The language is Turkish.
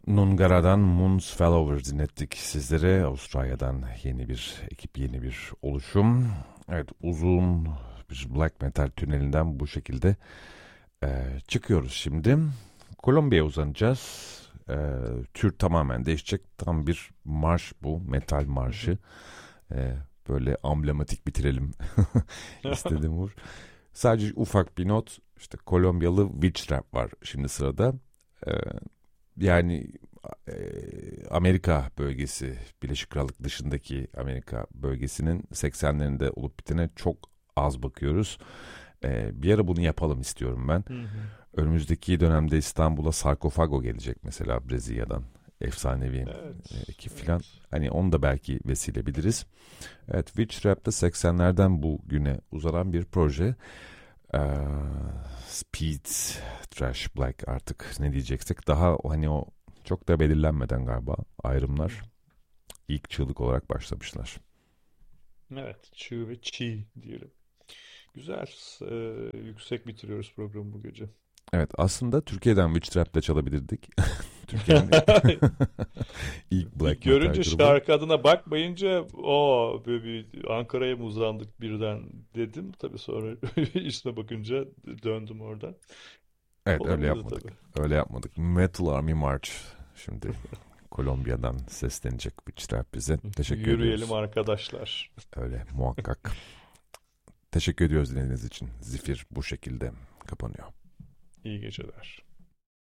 Nungara'dan Moons Fell Over dinlettik sizlere. Avustralya'dan yeni bir ekip, yeni bir oluşum. Evet, uzun bir black metal tünelinden bu şekilde çıkıyoruz şimdi. Kolombiya'ya uzanacağız. Tür tamamen değişecek. Tam bir marş bu, metal marşı. Böyle amblematik bitirelim istedim Uğur. Sadece ufak bir not. İşte Kolombiyalı Witch Trap var şimdi sırada. Yani Amerika bölgesi, Birleşik Krallık dışındaki Amerika bölgesinin 80'lerinde olup bitene çok az bakıyoruz. Bir ara bunu yapalım istiyorum ben. Önümüzdeki dönemde İstanbul'a Sarkofago gelecek mesela, Brezilya'dan. Efsanevi ekip filan. Hani onu da belki vesile biliriz. Evet, Witch Rap'te 80'lerden bugüne uzanan bir proje. Speed, Thrash, Black, artık ne diyeceksek, daha hani o çok da belirlenmeden galiba ayrımlar ilk çığlık olarak başlamışlar. Evet, çığ ve çiğ diyelim. Güzel, yüksek bitiriyoruz programı bu gece. Evet, aslında Türkiye'den Witch Trap'le çalabilirdik. Türkiye'nin ilk Bir black metal görünce grubu. şarkı adına bakmayınca o böyle bir Ankara'ya mı uzandık birden dedim. Tabii sonra isme bakınca döndüm oradan. Evet, öyle Olabilirdi yapmadık. tabii. Öyle yapmadık. Metal Army March şimdi Kolombiya'dan seslenecek Witch Trap bize. Teşekkür Yürüyelim ediyoruz. arkadaşlar. Öyle muhakkak. Teşekkür ediyoruz dinlediğiniz için. Zifir bu şekilde kapanıyor. İyi geceler.